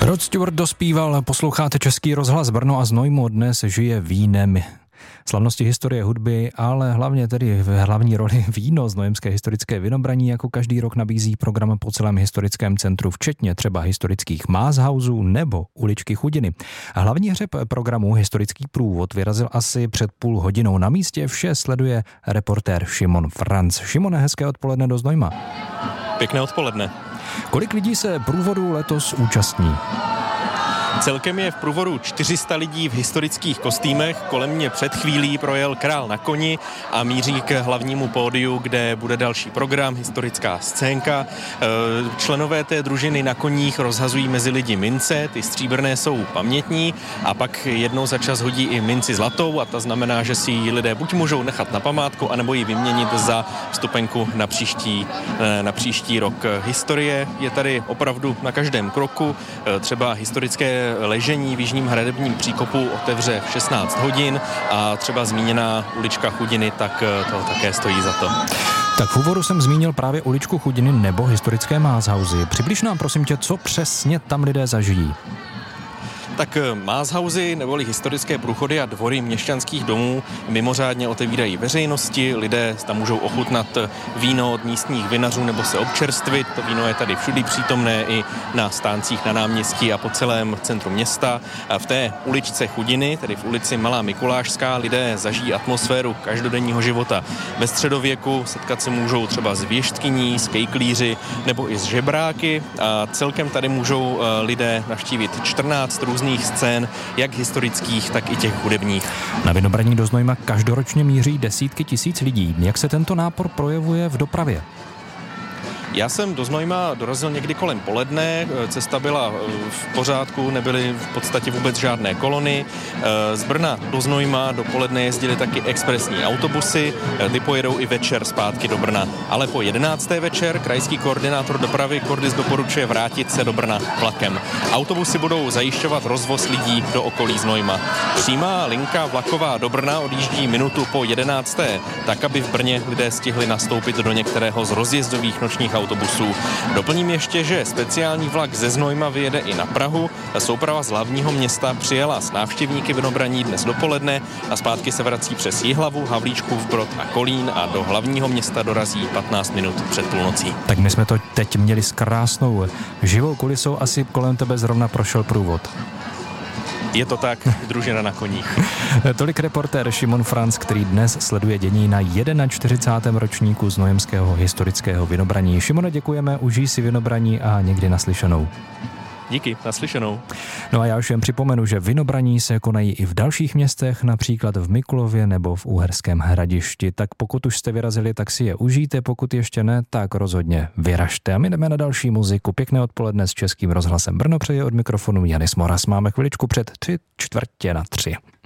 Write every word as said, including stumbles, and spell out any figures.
Rod Stewart dospíval, posloucháte Český rozhlas Brno a Znojmo dnes žije vínem. Slavnosti historie hudby, ale hlavně tedy v hlavní roli víno. Znojemské historické vinobraní jako každý rok nabízí program po celém historickém centru, včetně třeba historických Máshausů nebo uličky Chudiny. Hlavní hřeb programu Historický průvod vyrazil asi před půl hodinou. Na místě vše sleduje reportér Šimon Franc. Šimone, hezké odpoledne do Znojma. Pěkné odpoledne. Kolik lidí se průvodu letos účastní? Celkem je v průvodu čtyři sta lidí v historických kostýmech. Kolem mě před chvílí projel král na koni a míří k hlavnímu pódiu, kde bude další program, historická scénka. Členové té družiny na koních rozhazují mezi lidi mince, ty stříbrné jsou pamětní a pak jednou za čas hodí i minci zlatou a ta znamená, že si ji lidé buď můžou nechat na památku, anebo ji vyměnit za vstupenku na příští, na příští rok. Historie je tady opravdu na každém kroku, třeba historické ležení v jižním hradebním příkopu otevře v šestnáct hodin a třeba zmíněná ulička Chudiny, tak to také stojí za to. Tak v úvodu jsem zmínil právě uličku Chudiny nebo historické Máshausy. Přibliž nám prosím tě, co přesně tam lidé zažijí. Tak Máshausy neboli historické průchody a dvory měšťanských domů mimořádně otevírají veřejnosti, lidé tam můžou ochutnat víno od místních vinařů nebo se občerstvit, to víno je tady všudy přítomné i na stáncích na náměstí a po celém centru města. A v té uličce Chudiny, tedy v ulici Malá Mikulášská, lidé zažijí atmosféru každodenního života. Ve středověku setkat se můžou třeba s věštkyní, s kejklíři nebo i s žebráky a celkem tady můžou lidé navštívit čtrnáct různých scén, jak historických, tak i těch hudebních. Na vinobraní do Znojma každoročně míří desítky tisíc lidí. Jak se tento nápor projevuje v dopravě? Já jsem do Znojma dorazil někdy kolem poledne, cesta byla v pořádku, nebyly v podstatě vůbec žádné kolony. Z Brna do Znojma dopoledne jezdily taky expresní autobusy, ty pojedou i večer zpátky do Brna. Ale po jedenácté večer krajský koordinátor dopravy Kordis doporučuje vrátit se do Brna vlakem. Autobusy budou zajišťovat rozvoz lidí do okolí Znojma. Přímá linka vlaková do Brna odjíždí minutu po jedenácté, tak aby v Brně lidé stihli nastoupit do některého z rozjezdových nočních autobusů. Doplním ještě, že speciální vlak ze Znojma vyjede i na Prahu. Souprava z hlavního města přijela s návštěvníky vinobraní dnes dopoledne a zpátky se vrací přes Jihlavu, Havlíčkův Brod a Kolín a do hlavního města dorazí patnáct minut před půlnocí. Tak my jsme to teď měli s krásnou živou kulisou, asi kolem tebe zrovna prošel průvod. Je to tak, družina na koních. Tolik reportér Šimon Franc, který dnes sleduje dění na čtyřicátém prvním ročníku Znojemského historického vinobraní. Šimone, děkujeme, užij si vinobraní a někdy naslyšenou. Díky, naslyšenou. No a já už jen připomenu, že vinobraní se konají i v dalších městech, například v Mikulově nebo v Uherském Hradišti. Tak pokud už jste vyrazili, tak si je užijte, pokud ještě ne, tak rozhodně vyražte. A my jdeme na další muziku. Pěkné odpoledne s Českým rozhlasem Brno přeje od mikrofonu Janis Moras. Máme chviličku před tři čtvrtě na tři.